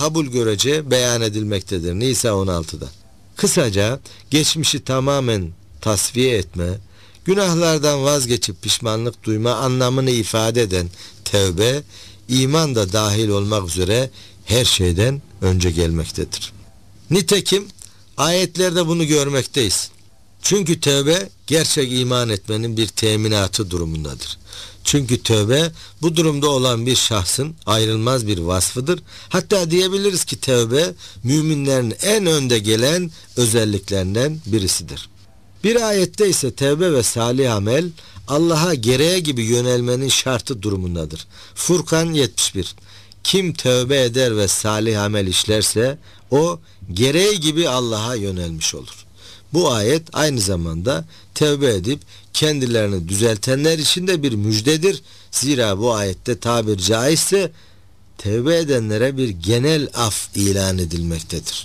kabul göreceği beyan edilmektedir Nisa 16'da. Kısaca geçmişi tamamen tasfiye etme, günahlardan vazgeçip pişmanlık duyma anlamını ifade eden tevbe, iman da dahil olmak üzere her şeyden önce gelmektedir. Nitekim ayetlerde bunu görmekteyiz. Çünkü tövbe gerçek iman etmenin bir teminatı durumundadır. Çünkü tövbe bu durumda olan bir şahsın ayrılmaz bir vasfıdır. Hatta diyebiliriz ki tövbe müminlerin en önde gelen özelliklerinden birisidir. Bir ayette ise tövbe ve salih amel Allah'a gereği gibi yönelmenin şartı durumundadır. Furkan 71. Kim tövbe eder ve salih amel işlerse o gereği gibi Allah'a yönelmiş olur. Bu ayet aynı zamanda tevbe edip kendilerini düzeltenler için de bir müjdedir. Zira bu ayette tabir caizse tevbe edenlere bir genel af ilan edilmektedir.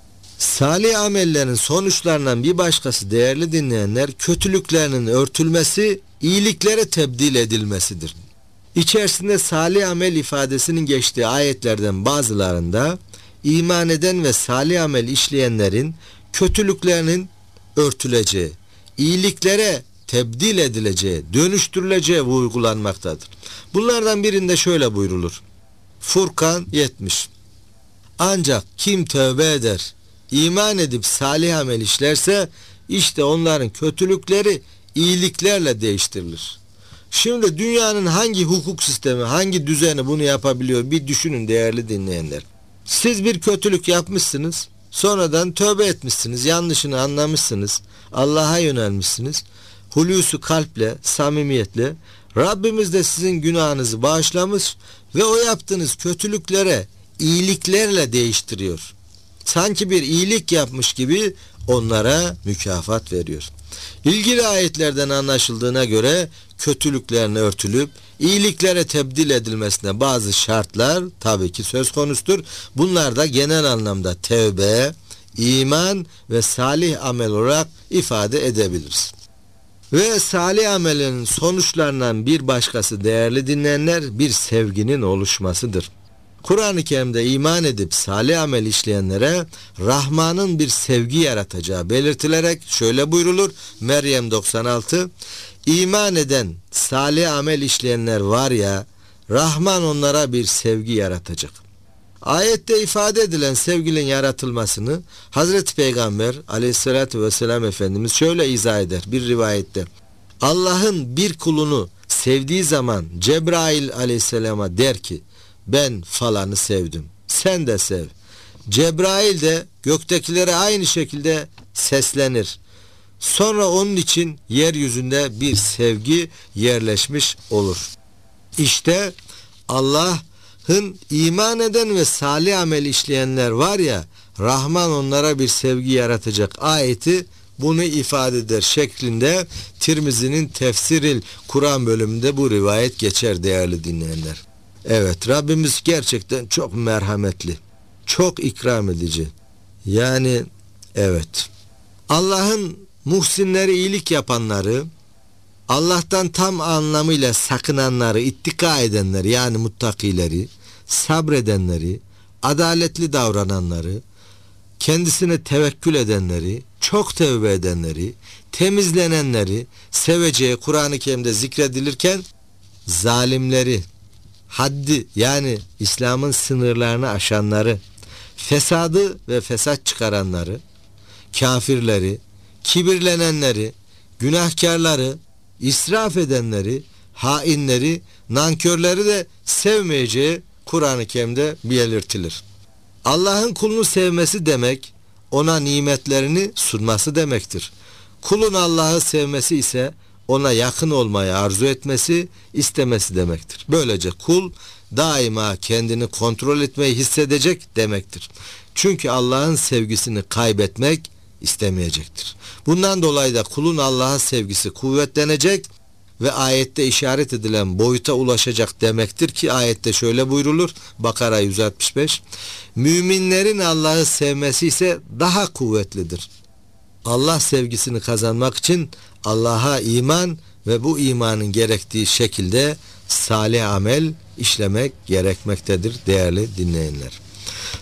Salih amellerin sonuçlarından bir başkası değerli dinleyenler, kötülüklerinin örtülmesi, iyiliklere tebdil edilmesidir. İçerisinde salih amel ifadesinin geçtiği ayetlerden bazılarında iman eden ve salih amel işleyenlerin kötülüklerinin örtüleceği, iyiliklere tebdil edileceği, dönüştürüleceği vurgulanmaktadır. Bunlardan birinde şöyle buyrulur. Furkan 70. Ancak kim tövbe eder, iman edip salih amel işlerse işte onların kötülükleri iyiliklerle değiştirilir. Şimdi dünyanın hangi hukuk sistemi, hangi düzeni bunu yapabiliyor bir düşünün değerli dinleyenler. Siz bir kötülük yapmışsınız, sonradan tövbe etmişsiniz, yanlışını anlamışsınız, Allah'a yönelmişsiniz. Hulusu kalple, samimiyetle Rabbimiz de sizin günahınızı bağışlamış ve o yaptığınız kötülüklere iyiliklerle değiştiriyor. Sanki bir iyilik yapmış gibi onlara mükafat veriyor. İlgili ayetlerden anlaşıldığına göre kötülüklerini örtülüp iyiliklere tebdil edilmesine bazı şartlar tabii ki söz konusudur. Bunlar da genel anlamda tevbe, iman ve salih amel olarak ifade edebiliriz. Ve salih amelin sonuçlarından bir başkası değerli dinleyenler bir sevginin oluşmasıdır. Kur'an-ı Kerim'de iman edip salih amel işleyenlere Rahman'ın bir sevgi yaratacağı belirtilerek şöyle buyrulur Meryem 96. İman eden salih amel işleyenler var ya Rahman onlara bir sevgi yaratacak. Ayette ifade edilen sevginin yaratılmasını Hazreti Peygamber aleyhissalatü vesselam Efendimiz şöyle izah eder bir rivayette. Allah'ın bir kulunu sevdiği zaman Cebrail aleyhisselama der ki ben falanı sevdim, sen de sev. Cebrail de göktekilere aynı şekilde seslenir. Sonra onun için yeryüzünde bir sevgi yerleşmiş olur. İşte Allah'ın iman eden ve salih amel işleyenler var ya, Rahman onlara bir sevgi yaratacak ayeti bunu ifade eder şeklinde Tirmizi'nin Tefsiril Kur'an bölümünde bu rivayet geçer değerli dinleyenler. Evet, Rabbimiz gerçekten çok merhametli, çok ikram edici. Yani evet, Allah'ın muhsinleri, iyilik yapanları, Allah'tan tam anlamıyla sakınanları, ittika edenleri yani muttakileri, sabredenleri, adaletli davrananları, kendisine tevekkül edenleri, çok tevbe edenleri, temizlenenleri seveceği Kur'an-ı Kerim'de zikredilirken zalimleri, haddi yani İslam'ın sınırlarını aşanları, fesadı ve fesat çıkaranları, kafirleri, kibirlenenleri, günahkarları, israf edenleri, hainleri, nankörleri de sevmeyeceği Kur'an-ı Kerim'de belirtilir. Allah'ın kulunu sevmesi demek, ona nimetlerini sunması demektir. Kulun Allah'ı sevmesi ise ona yakın olmayı arzu etmesi, istemesi demektir. Böylece kul daima kendini kontrol etmeyi hissedecek demektir. Çünkü Allah'ın sevgisini kaybetmek istemeyecektir. Bundan dolayı da kulun Allah'a sevgisi kuvvetlenecek ve ayette işaret edilen boyuta ulaşacak demektir ki ayette şöyle buyrulur Bakara 165. Müminlerin Allah'ı sevmesi ise daha kuvvetlidir. Allah sevgisini kazanmak için Allah'a iman ve bu imanın gerektiği şekilde salih amel işlemek gerekmektedir değerli dinleyenler.